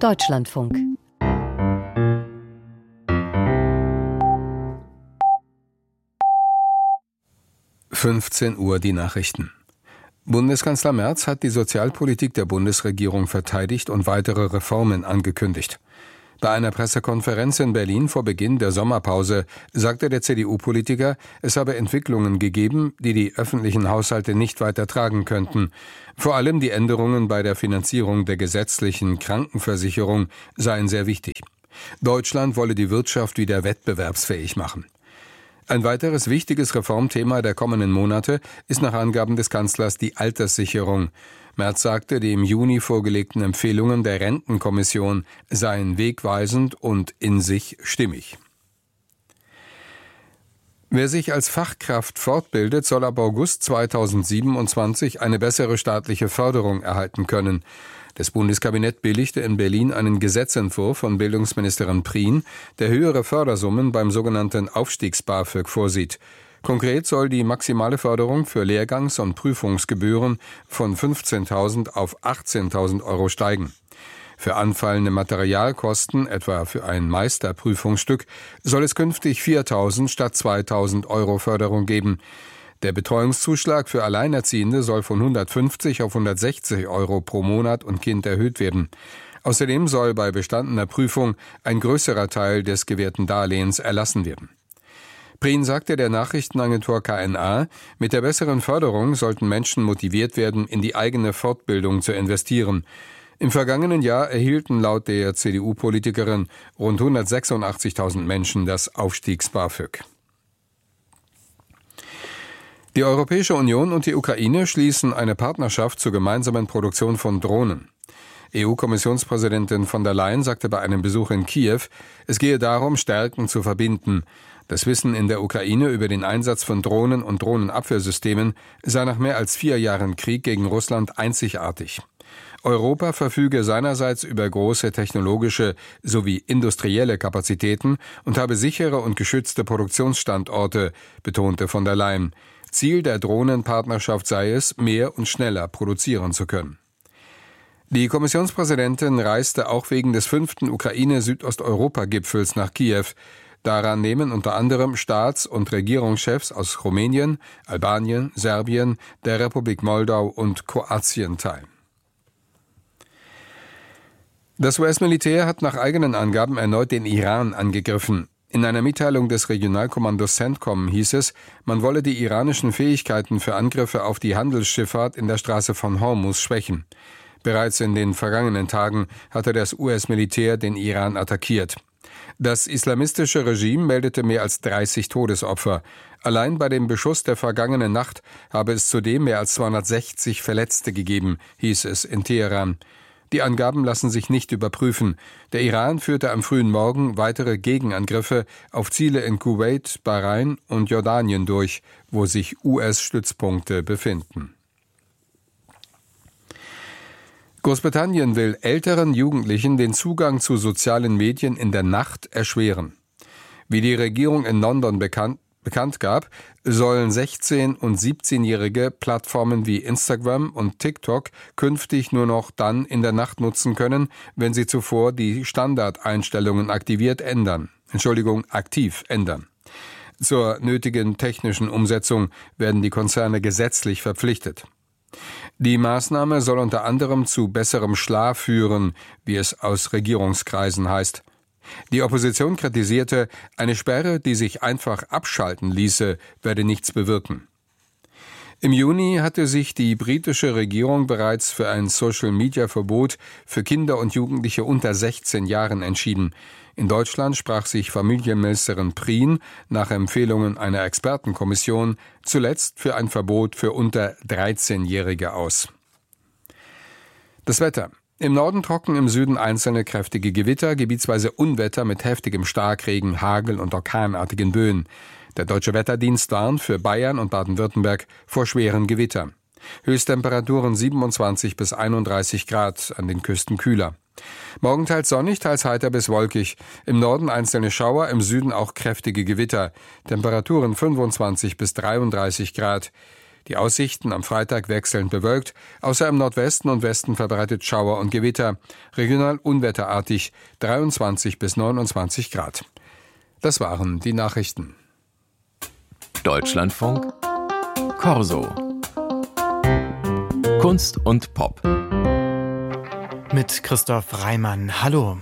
Deutschlandfunk. Uhr die Nachrichten. Bundeskanzler Merz hat die Sozialpolitik der Bundesregierung verteidigt und weitere Reformen angekündigt. Bei einer Pressekonferenz in Berlin vor Beginn der Sommerpause sagte der CDU-Politiker, es habe Entwicklungen gegeben, die die öffentlichen Haushalte nicht weiter tragen könnten. Vor allem die Änderungen bei der Finanzierung der gesetzlichen Krankenversicherung seien sehr wichtig. Deutschland wolle die Wirtschaft wieder wettbewerbsfähig machen. Ein weiteres wichtiges Reformthema der kommenden Monate ist nach Angaben des Kanzlers die Alterssicherung. Merz sagte, die im Juni vorgelegten Empfehlungen der Rentenkommission seien wegweisend und in sich stimmig. Wer sich als Fachkraft fortbildet, soll ab August 2027 eine bessere staatliche Förderung erhalten können. Das Bundeskabinett billigte in Berlin einen Gesetzentwurf von Bildungsministerin Prien, der höhere Fördersummen beim sogenannten Aufstiegs-BAföG vorsieht. Konkret soll die maximale Förderung für Lehrgangs- und Prüfungsgebühren von 15.000 auf 18.000 Euro steigen. Für anfallende Materialkosten, etwa für ein Meisterprüfungsstück, soll es künftig 4.000 statt 2.000 Euro Förderung geben. Der Betreuungszuschlag für Alleinerziehende soll von 150 auf 160 Euro pro Monat und Kind erhöht werden. Außerdem soll bei bestandener Prüfung ein größerer Teil des gewährten Darlehens erlassen werden. Prien sagte der Nachrichtenagentur KNA, mit der besseren Förderung sollten Menschen motiviert werden, in die eigene Fortbildung zu investieren. Im vergangenen Jahr erhielten laut der CDU-Politikerin rund 186.000 Menschen das Aufstiegs-BAföG. Die Europäische Union und die Ukraine schließen eine Partnerschaft zur gemeinsamen Produktion von Drohnen. EU-Kommissionspräsidentin von der Leyen sagte bei einem Besuch in Kiew, es gehe darum, Stärken zu verbinden. Das Wissen in der Ukraine über den Einsatz von Drohnen und Drohnenabwehrsystemen sei nach mehr als 4 Jahren Krieg gegen Russland einzigartig. Europa verfüge seinerseits über große technologische sowie industrielle Kapazitäten und habe sichere und geschützte Produktionsstandorte, betonte von der Leyen. Ziel der Drohnenpartnerschaft sei es, mehr und schneller produzieren zu können. Die Kommissionspräsidentin reiste auch wegen des 5. Ukraine-Südosteuropa-Gipfels nach Kiew. Daran nehmen unter anderem Staats- und Regierungschefs aus Rumänien, Albanien, Serbien, der Republik Moldau und Kroatien teil. Das US-Militär hat nach eigenen Angaben erneut den Iran angegriffen. In einer Mitteilung des Regionalkommandos CENTCOM hieß es, man wolle die iranischen Fähigkeiten für Angriffe auf die Handelsschifffahrt in der Straße von Hormuz schwächen. Bereits in den vergangenen Tagen hatte das US-Militär den Iran attackiert. Das islamistische Regime meldete mehr als 30 Todesopfer. Allein bei dem Beschuss der vergangenen Nacht habe es zudem mehr als 260 Verletzte gegeben, hieß es in Teheran. Die Angaben lassen sich nicht überprüfen. Der Iran führte am frühen Morgen weitere Gegenangriffe auf Ziele in Kuwait, Bahrain und Jordanien durch, wo sich US-Stützpunkte befinden. Großbritannien will älteren Jugendlichen den Zugang zu sozialen Medien in der Nacht erschweren. Wie die Regierung in London bekannt gab, sollen 16- und 17-Jährige Plattformen wie Instagram und TikTok künftig nur noch dann in der Nacht nutzen können, wenn sie zuvor die Standardeinstellungen aktiv ändern. Zur nötigen technischen Umsetzung werden die Konzerne gesetzlich verpflichtet. Die Maßnahme soll unter anderem zu besserem Schlaf führen, wie es aus Regierungskreisen heißt. Die Opposition kritisierte, eine Sperre, die sich einfach abschalten ließe, werde nichts bewirken. Im Juni hatte sich die britische Regierung bereits für ein Social-Media-Verbot für Kinder und Jugendliche unter 16 Jahren entschieden. In Deutschland sprach sich Familienministerin Prien nach Empfehlungen einer Expertenkommission zuletzt für ein Verbot für unter 13-Jährige aus. Das Wetter. Im Norden trocken, im Süden einzelne kräftige Gewitter, gebietsweise Unwetter mit heftigem Starkregen, Hagel und orkanartigen Böen. Der Deutsche Wetterdienst warnt für Bayern und Baden-Württemberg vor schweren Gewittern. Höchsttemperaturen 27 bis 31 Grad, an den Küsten kühler. Morgen teils sonnig, teils heiter bis wolkig. Im Norden einzelne Schauer, im Süden auch kräftige Gewitter. Temperaturen 25 bis 33 Grad. Die Aussichten am Freitag wechselnd bewölkt, außer im Nordwesten und Westen verbreitet Schauer und Gewitter, regional unwetterartig, 23 bis 29 Grad. Das waren die Nachrichten. Deutschlandfunk Corso. Kunst und Pop. Mit Christoph Reimann. Hallo.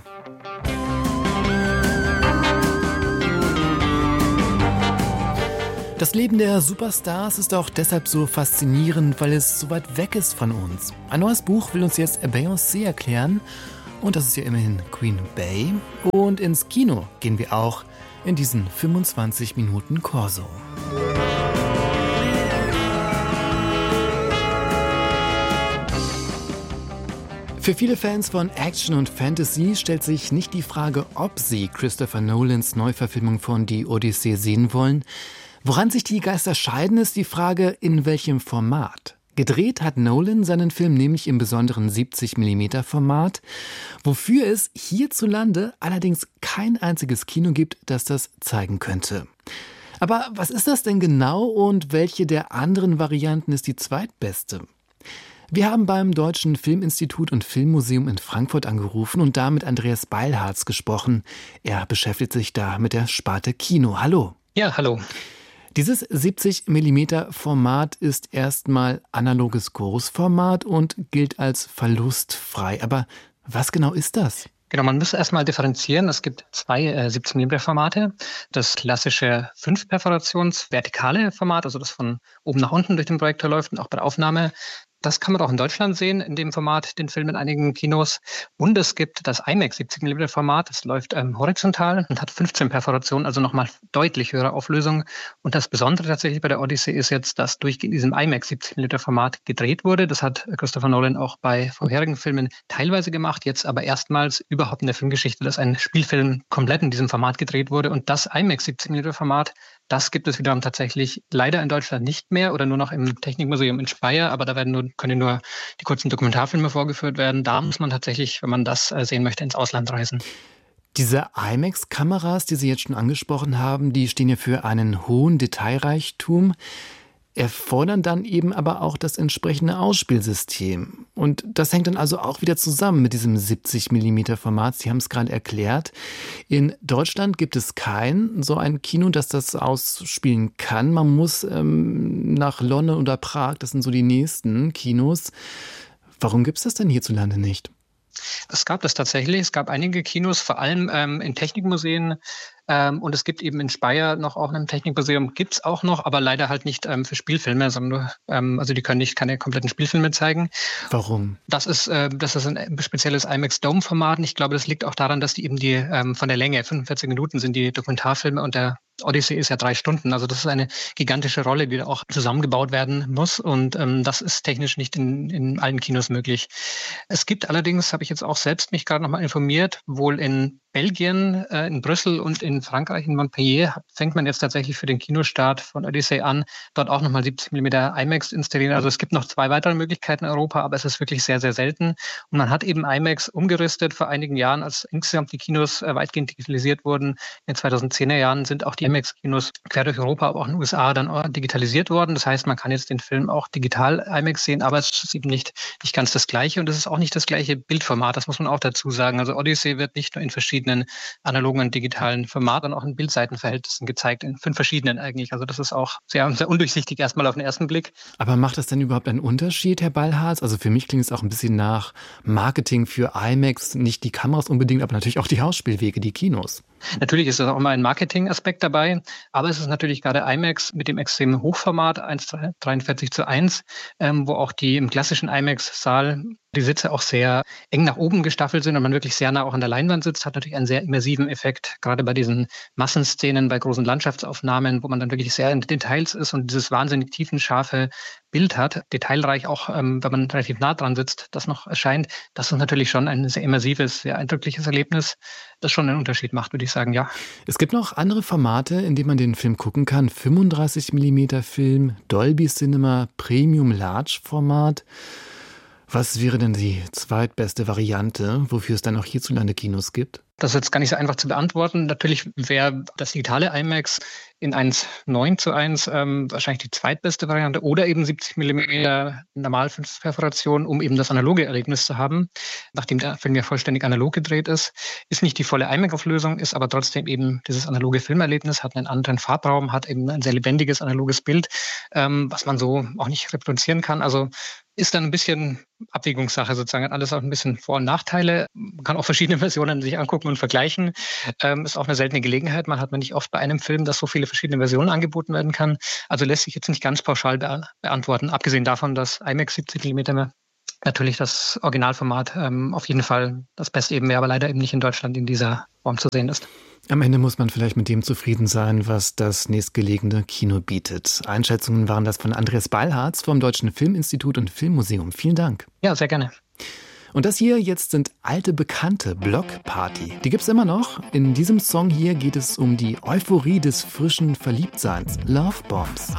Das Leben der Superstars ist auch deshalb so faszinierend, weil es so weit weg ist von uns. Ein neues Buch will uns jetzt Beyoncé erklären. Und das ist ja immerhin Queen Bey. Und ins Kino gehen wir auch in diesen 25 Minuten Corso. Für viele Fans von Action und Fantasy stellt sich nicht die Frage, ob sie Christopher Nolans Neuverfilmung von Die Odyssee sehen wollen. Woran sich die Geister scheiden, ist die Frage, in welchem Format. Gedreht hat Nolan seinen Film nämlich im besonderen 70mm Format, wofür es hierzulande allerdings kein einziges Kino gibt, das das zeigen könnte. Aber was ist das denn genau und welche der anderen Varianten ist die zweitbeste? Wir haben beim Deutschen Filminstitut und Filmmuseum in Frankfurt angerufen und da mit Andreas Beilharz gesprochen. Er beschäftigt sich da mit der Sparte Kino. Hallo. Ja, hallo. Dieses 70mm Format ist erstmal analoges Großformat und gilt als verlustfrei. Aber was genau ist das? Genau, man muss erstmal differenzieren. Es gibt zwei 17mm-Formate. Das klassische 5-Perforations-vertikale Format, also das von oben nach unten durch den Projektor läuft und auch bei der Aufnahme. Das kann man auch in Deutschland sehen, in dem Format, den Film in einigen Kinos. Und es gibt das IMAX 70mm-Format, das läuft horizontal und hat 15 Perforationen, also nochmal deutlich höhere Auflösung. Und das Besondere tatsächlich bei der Odyssee ist jetzt, dass durchgehend in diesem IMAX 70mm-Format gedreht wurde. Das hat Christopher Nolan auch bei vorherigen Filmen teilweise gemacht, jetzt aber erstmals überhaupt in der Filmgeschichte, dass ein Spielfilm komplett in diesem Format gedreht wurde. Und das IMAX 70mm-Format, das gibt es wiederum tatsächlich leider in Deutschland nicht mehr oder nur noch im Technikmuseum in Speyer, aber da können nur die kurzen Dokumentarfilme vorgeführt werden. Da muss man tatsächlich, wenn man das sehen möchte, ins Ausland reisen. Diese IMAX-Kameras, die Sie jetzt schon angesprochen haben, die stehen ja für einen hohen Detailreichtum, erfordern dann eben aber auch das entsprechende Ausspielsystem. Und das hängt dann also auch wieder zusammen mit diesem 70mm-Format. Sie haben es gerade erklärt. In Deutschland gibt es kein so ein Kino, das das ausspielen kann. Man muss nach London oder Prag, das sind so die nächsten Kinos. Warum gibt es das denn hierzulande nicht? Es gab das tatsächlich. Es gab einige Kinos, vor allem in Technikmuseen. Und es gibt eben in Speyer noch auch ein Technikmuseum, gibt es auch noch, aber leider halt nicht für Spielfilme, sondern nur, also die können keine kompletten Spielfilme zeigen. Warum? Das ist ein spezielles IMAX Dome-Format. Und ich glaube, das liegt auch daran, dass die eben von der Länge, 45 Minuten sind die Dokumentarfilme und der Odyssey ist ja 3 Stunden. Also das ist eine gigantische Rolle, die da auch zusammengebaut werden muss. Und das ist technisch nicht in allen Kinos möglich. Es gibt allerdings, habe ich jetzt auch selbst mich gerade nochmal informiert, wohl in Belgien, in Brüssel und in Frankreich, in Montpellier, fängt man jetzt tatsächlich für den Kinostart von Odyssey an, dort auch nochmal 70mm IMAX installieren. Also es gibt noch 2 weitere Möglichkeiten in Europa, aber es ist wirklich sehr, sehr selten. Und man hat eben IMAX umgerüstet vor einigen Jahren, als insgesamt die Kinos weitgehend digitalisiert wurden. In den 2010er Jahren sind auch die IMAX-Kinos quer durch Europa, aber auch in den USA dann auch digitalisiert worden. Das heißt, man kann jetzt den Film auch digital IMAX sehen, aber es ist eben nicht ganz das Gleiche und es ist auch nicht das gleiche Bildformat, das muss man auch dazu sagen. Also Odyssey wird nicht nur in verschiedenen analogen und digitalen Formaten, auch in Bildseitenverhältnissen gezeigt, in 5 verschiedenen eigentlich. Also das ist auch sehr, sehr undurchsichtig erstmal auf den ersten Blick. Aber macht das denn überhaupt einen Unterschied, Herr Beilharz? Also für mich klingt es auch ein bisschen nach Marketing für IMAX, nicht die Kameras unbedingt, aber natürlich auch die Hausspielwege, die Kinos. Natürlich ist das auch immer ein Marketing-Aspekt dabei, aber es ist natürlich gerade IMAX mit dem extremen Hochformat 1:43:1, wo auch die im klassischen IMAX-Saal die Sitze auch sehr eng nach oben gestaffelt sind und man wirklich sehr nah auch an der Leinwand sitzt, hat natürlich einen sehr immersiven Effekt, gerade bei diesen Massenszenen, bei großen Landschaftsaufnahmen, wo man dann wirklich sehr in Details ist und dieses wahnsinnig tiefenscharfe Bild hat, detailreich auch, wenn man relativ nah dran sitzt, das noch erscheint. Das ist natürlich schon ein sehr immersives, sehr eindrückliches Erlebnis, das schon einen Unterschied macht, würde ich sagen, ja. Es gibt noch andere Formate, in denen man den Film gucken kann. 35mm Film, Dolby Cinema, Premium Large Format. Was wäre denn die zweitbeste Variante, wofür es dann auch hierzulande Kinos gibt? Das ist jetzt gar nicht so einfach zu beantworten. Natürlich wäre das digitale IMAX in 1:9:1 wahrscheinlich die zweitbeste Variante oder eben 70 mm Normalperforation, um eben das analoge Erlebnis zu haben. Nachdem der Film ja vollständig analog gedreht ist nicht die volle IMAX-Auflösung, ist aber trotzdem eben dieses analoge Filmerlebnis, hat einen anderen Farbraum, hat eben ein sehr lebendiges analoges Bild, was man so auch nicht reproduzieren kann. Also ist dann ein bisschen Abwägungssache sozusagen, hat alles auch ein bisschen Vor- und Nachteile. Man kann auch verschiedene Versionen sich angucken und vergleichen. Ist auch eine seltene Gelegenheit. Man hat nicht oft bei einem Film, dass so viele verschiedene Versionen angeboten werden kann. Also lässt sich jetzt nicht ganz pauschal beantworten. Abgesehen davon, dass IMAX 70 mm natürlich das Originalformat auf jeden Fall das Beste eben wäre, aber leider eben nicht in Deutschland in dieser Form zu sehen ist. Am Ende muss man vielleicht mit dem zufrieden sein, was das nächstgelegene Kino bietet. Einschätzungen waren das von Andreas Beilharz vom Deutschen Filminstitut und Filmmuseum. Vielen Dank. Ja, sehr gerne. Und das hier jetzt sind alte Bekannte, Block Party. Die gibt's immer noch. In diesem Song hier geht es um die Euphorie des frischen Verliebtseins. Love Bombs.